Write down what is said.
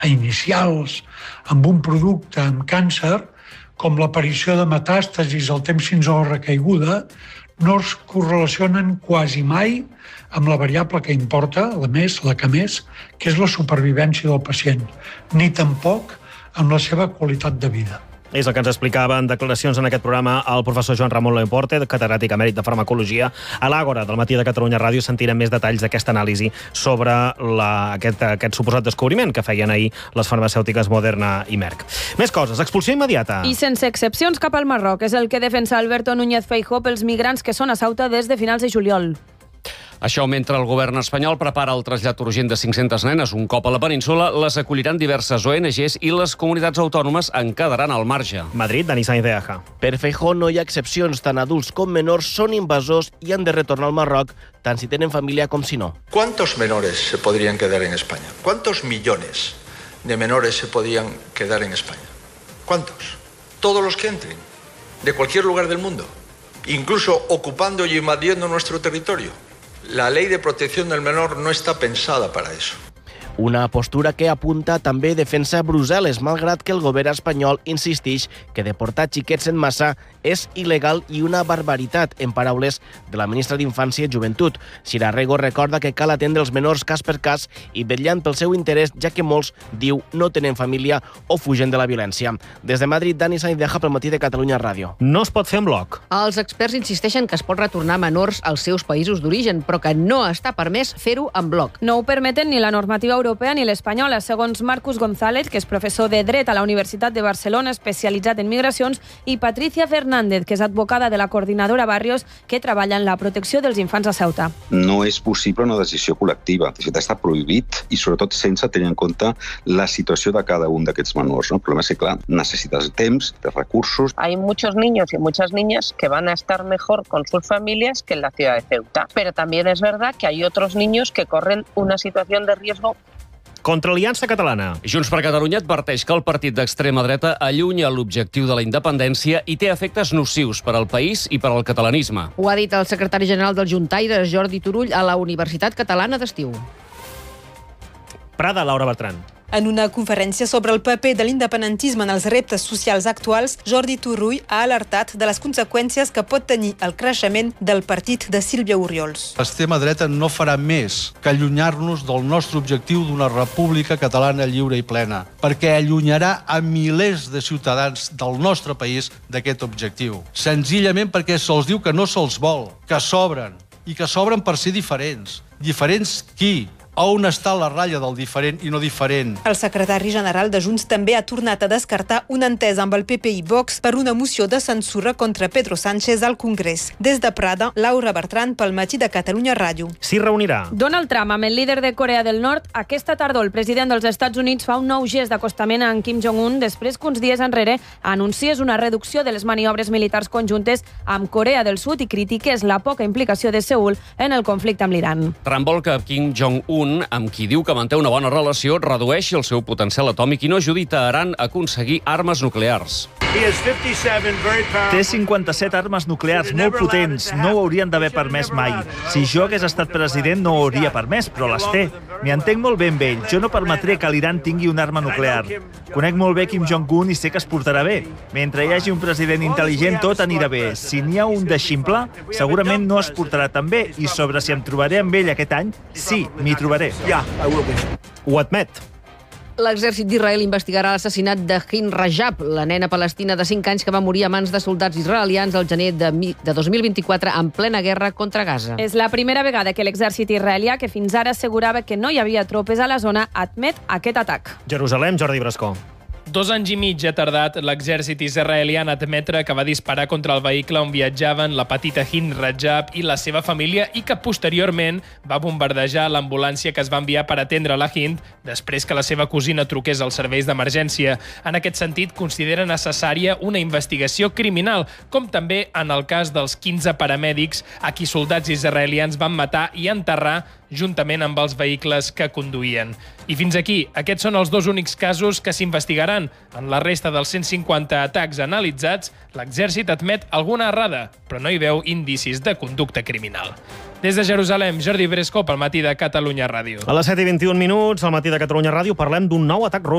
inicials amb un producte amb càncer, com l'aparició de metàstasis al temps fins a la recaiguda, no es correlacionen quasi mai amb la variable que importa, la que més, que és la supervivència del pacient, ni tampoc amb la seva qualitat de vida. És el que ens explicava en declaracions en aquest programa el professor Joan Ramon Leoporte, catedràtic emèrit de Farmacologia. A l'Àgora del matí de Catalunya Ràdio sentirem més detalls d'aquesta anàlisi sobre aquest suposat descobriment que feien ahir les farmacèutiques Moderna i Merck. Més coses, expulsió immediata. I sense excepcions cap al Marroc. És el que defensa Alberto Núñez Feijóo pels migrants que són a Ceuta des de finals de juliol. Això mentre el govern espanyol prepara el trasllat urgent de 500 nenes un cop a la península, les acolliran diverses ONGs i les comunitats autònomes en quedaran al marge. Madrid, Dani Sainz de Aja. Per Feijóo no hi ha excepcions. Tant adults com menors són invasors i han de retornar al Marroc, tant si tenen família com si no. ¿Cuántos menores se podrían quedar en España? ¿Cuántos millones de menores se podrían quedar en España? ¿Cuántos? Todos los que entren, de cualquier lugar del mundo, incluso ocupando y invadiendo nuestro territorio. La ley de protección del menor no está pensada para eso. Una postura que apunta també defensa Brussel·les, malgrat que el govern espanyol insisteix que deportar xiquets en massa és il·legal i una barbaritat, en paraules de la ministra d'Infància i Joventut. Sira Rego recorda que cal atendre els menors cas per cas i vetllant pel seu interès, ja que molts, diu, no tenen família o fugen de la violència. Des de Madrid, Dani Sainz de Aja pel matí de Catalunya Ràdio. No es pot fer en bloc. Els experts insisteixen que es pot retornar menors als seus països d'origen, però que no està permès fer-ho en bloc. No ho permeten ni la normativa europea ni l'espanyola, segons Marcus González, que és professor de Dret a la Universitat de Barcelona, especialitzat en migracions, i Patricia Fernández, que és advocada de la coordinadora Barrios, que treballa en la protecció dels infants a Ceuta. No és possible una decisió col·lectiva. De fet, està prohibit i, sobretot, sense tenir en compte la situació de cada un d'aquests menors. El problema és que, clar, necessites temps, de recursos. Hay muchos niños y muchas niñas que van a estar mejor con sus familias que en la ciudad de Ceuta. Pero también es verdad que hay otros niños que corren una situación de riesgo. Contra Aliança Catalana. Junts per Catalunya adverteix que el partit d'extrema dreta allunya l'objectiu de la independència i té efectes nocius per al país i per al catalanisme. Ho ha dit el secretari general del Juntaires, Jordi Turull, a la Universitat Catalana d'Estiu. Prada, Laura Bertran. En una conferència sobre el paper de l'independentisme en els reptes socials actuals, Jordi Turull ha alertat de les conseqüències que pot tenir el creixement del partit de Sílvia Oriols. L'extrema dreta no farà més que allunyar-nos del nostre objectiu d'una república catalana lliure i plena, perquè allunyarà a milers de ciutadans del nostre país d'aquest objectiu. Senzillament perquè se'ls diu que no se'ls vol, que sobren, i que sobren per ser diferents. Diferents qui? On està la ratlla del diferent i no diferent? El secretari general de Junts també ha tornat a descartar una entesa amb el PP i Vox per una moció de censura contra Pedro Sánchez al Congrés. Des de Prada, Laura Bertran pel matí de Catalunya Ràdio. S'hi reunirà Donald Trump amb el líder de Corea del Nord. Aquesta tardor el president dels Estats Units fa un nou gest d'acostament a en Kim Jong-un després que uns dies enrere anunciés una reducció de les maniobres militars conjuntes amb Corea del Sud i critiqués la poca implicació de Seül en el conflicte amb l'Iran. Trump vol que Kim Jong-un, amb qui diu que manté una bona relació, redueixi el seu potencial atòmic i no ajudi Teheran a aconseguir armes nuclears. Té 57 armes nuclears molt potents. No ho haurien d'haver permès mai. Si jo hagués estat president no ho hauria permès, però les té. M'hi entenc molt bé amb ell. Jo no permetré que l'Iran tingui una arma nuclear. Conec molt bé Kim Jong-un i sé que es portarà bé. Mentre hi hagi un president intel·ligent, tot anirà bé. Si n'hi ha un de ximple, segurament no es portarà tan bé. I sobre si em trobaré amb ell aquest any, sí, m'hi trobaré. Ho admet. L'exèrcit d'Israel investigarà l'assassinat de Hind Rajab, la nena palestina de 5 anys que va morir a mans de soldats israelians al gener de 2024 en plena guerra contra Gaza. És la primera vegada que l'exèrcit israelià, que fins ara assegurava que no hi havia tropes a la zona, admet aquest atac. Jerusalem, Jordi Brascó. 2 anys i mig ha tardat l'exèrcit israelià en admetre que va disparar contra el vehicle on viatjaven la petita Hind Rajab i la seva família i que posteriorment va bombardejar l'ambulància que es va enviar per atendre la Hind després que la seva cosina truqués als serveis d'emergència. En aquest sentit, considera necessària una investigació criminal, com també en el cas dels 15 paramèdics a qui soldats israelians van matar i enterrar juntament amb els vehicles que conduïen. I fins aquí, aquests són els 2 únics casos que s'investigaran. tant, en la resta dels 150 atacs analitzats, l'exèrcit admet alguna errada, però no hi veu indicis de conducta criminal. Des de Jerusalem, Jordi Bresco, pel Matí de Catalunya Ràdio. A les 7:21, al Matí de Catalunya Ràdio, parlem d'un nou atac rus.